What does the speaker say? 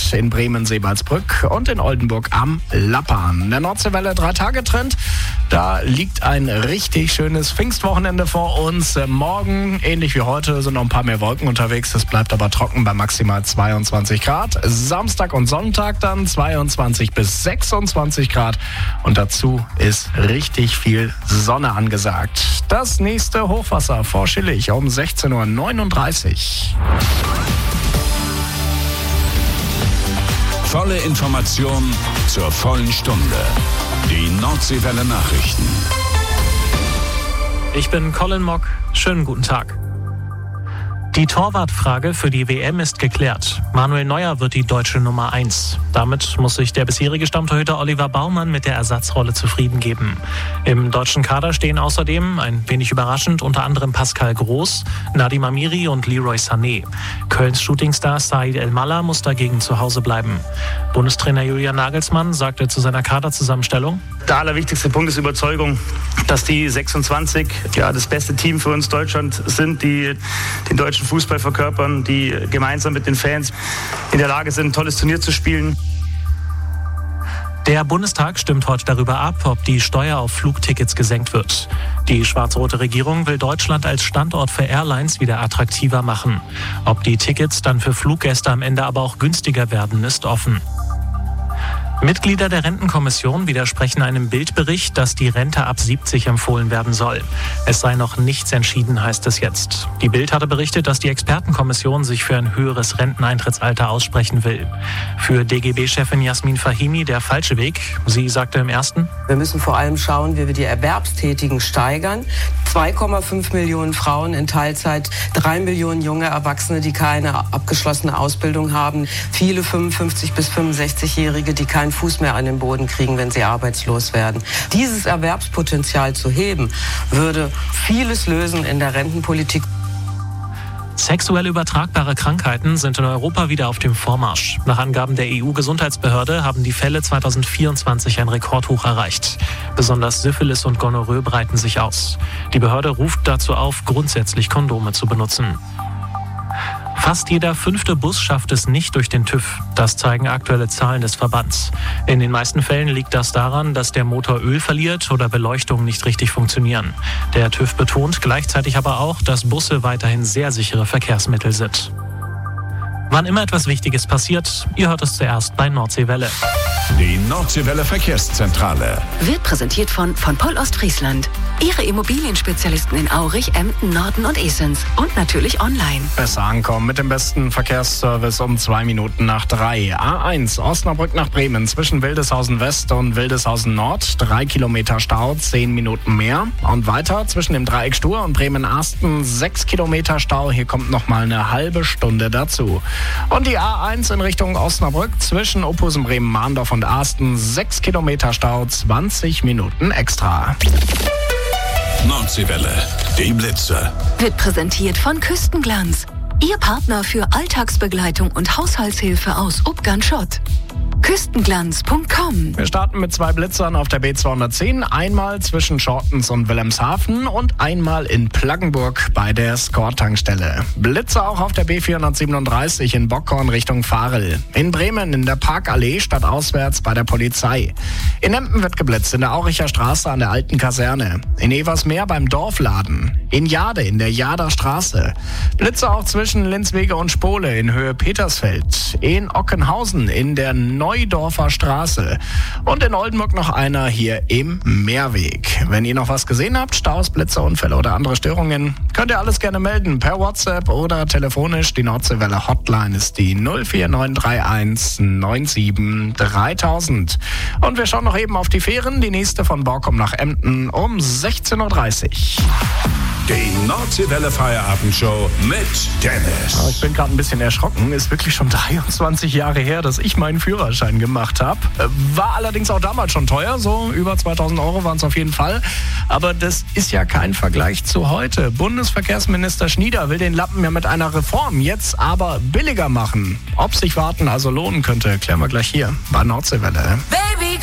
in Bremen-Seebaldsbrück und in Oldenburg am Lappan. Der Nordseewelle 3-Tage-Trend, da liegt ein richtig schönes Pfingstwochenende vor uns. Morgen, ähnlich wie heute, sind noch ein paar mehr Wolken unterwegs. Es bleibt aber trocken bei maximal 22 Grad. Samstag und Sonntag dann 22 bis 26 Grad. Und dazu ist richtig viel Sonne angesagt. Das nächste Hochwasser vor Schillig um 16:39 Uhr. Volle Information zur vollen Stunde. Die Nordseewelle Nachrichten. Ich bin Colin Mock. Schönen guten Tag. Die Torwartfrage für die WM ist geklärt. Manuel Neuer wird die deutsche Nummer 1. Damit muss sich der bisherige Stammtorhüter Oliver Baumann mit der Ersatzrolle zufrieden geben. Im deutschen Kader stehen außerdem, ein wenig überraschend, unter anderem Pascal Groß, Nadim Amiri und Leroy Sané. Kölns Shootingstar Said El-Mallah muss dagegen zu Hause bleiben. Bundestrainer Julian Nagelsmann sagte zu seiner Kaderzusammenstellung: Der allerwichtigste Punkt ist Überzeugung, dass die 26 das beste Team für uns Deutschland sind, die den deutschen Fußball verkörpern, die gemeinsam mit den Fans in der Lage sind, ein tolles Turnier zu spielen. Der Bundestag stimmt heute darüber ab, ob die Steuer auf Flugtickets gesenkt wird. Die schwarz-rote Regierung will Deutschland als Standort für Airlines wieder attraktiver machen. Ob die Tickets dann für Fluggäste am Ende aber auch günstiger werden, ist offen. Mitglieder der Rentenkommission widersprechen einem Bildbericht, dass die Rente ab 70 empfohlen werden soll. Es sei noch nichts entschieden, heißt es jetzt. Die Bild hatte berichtet, dass die Expertenkommission sich für ein höheres Renteneintrittsalter aussprechen will. Für DGB-Chefin Jasmin Fahimi der falsche Weg. Sie sagte im ersten: Wir müssen vor allem schauen, wie wir die Erwerbstätigen steigern. 2,5 Millionen Frauen in Teilzeit, 3 Millionen junge Erwachsene, die keine abgeschlossene Ausbildung haben, viele 55- bis 65-Jährige, die keinen Fuß mehr an den Boden kriegen, wenn sie arbeitslos werden. Dieses Erwerbspotenzial zu heben, würde vieles lösen in der Rentenpolitik. Sexuell übertragbare Krankheiten sind in Europa wieder auf dem Vormarsch. Nach Angaben der EU-Gesundheitsbehörde haben die Fälle 2024 ein Rekordhoch erreicht. Besonders Syphilis und Gonorrhoe breiten sich aus. Die Behörde ruft dazu auf, grundsätzlich Kondome zu benutzen. Fast jeder 5. Bus schafft es nicht durch den TÜV. Das zeigen aktuelle Zahlen des Verbands. In den meisten Fällen liegt das daran, dass der Motor Öl verliert oder Beleuchtungen nicht richtig funktionieren. Der TÜV betont gleichzeitig aber auch, dass Busse weiterhin sehr sichere Verkehrsmittel sind. Wann immer etwas Wichtiges passiert, ihr hört es zuerst bei Nordseewelle. Die Nordseewelle Verkehrszentrale wird präsentiert von Poll Ostfriesland. Ihre Immobilienspezialisten in Aurich, Emden, Norden und Esens. Und natürlich online. Besser ankommen mit dem besten Verkehrsservice um 2 Minuten nach 3. A1 Osnabrück nach Bremen zwischen Wildeshausen West und Wildeshausen Nord. 3 Kilometer Stau, 10 Minuten mehr. Und weiter zwischen dem Dreieck Stur und Bremen-Asten 6 Kilometer Stau. Hier kommt nochmal eine halbe Stunde dazu. Und die A1 in Richtung Osnabrück zwischen Ophusen, Bremen-Mahndorf und Asten 6 Kilometer Stau, 20 Minuten extra. Nordseewelle, die Blitze. Wird präsentiert von Küstenglanz. Ihr Partner für Alltagsbegleitung und Haushaltshilfe aus Ubgan-Schott. Küstenglanz.com. Wir starten mit 2 Blitzern auf der B210. Einmal zwischen Schortens und Wilhelmshaven und einmal in Plaggenburg bei der Skor-Tankstelle. Blitzer auch auf der B437 in Bockhorn Richtung Varel. In Bremen in der Parkallee stadtauswärts bei der Polizei. In Emden wird geblitzt in der Auricher Straße an der alten Kaserne. In Eversmeer beim Dorfladen. In Jade in der Jader Straße. Blitzer auch zwischen Linzwege und Spole in Höhe Petersfeld. In Ockenhausen in der Neudorfer Straße. Und in Oldenburg noch einer hier im Meerweg. Wenn ihr noch was gesehen habt, Staus, Blitze, Unfälle oder andere Störungen, könnt ihr alles gerne melden per WhatsApp oder telefonisch. Die Nordseewelle Hotline ist die 04931 97 3000. Und wir schauen noch eben auf die Fähren. Die nächste von Borkum nach Emden um 16:30 Uhr. Die Nordseewelle Feierabendshow mit Dennis. Ich bin gerade ein bisschen erschrocken. Ist wirklich schon 23 Jahre her, dass ich meinen Führerschein gemacht habe. War allerdings auch damals schon teuer. So über 2000 Euro waren es auf jeden Fall. Aber das ist ja kein Vergleich zu heute. Bundesverkehrsminister Schnieder will den Lappen ja mit einer Reform jetzt aber billiger machen. Ob sich Warten also lohnen könnte, klären wir gleich hier bei Nordseewelle.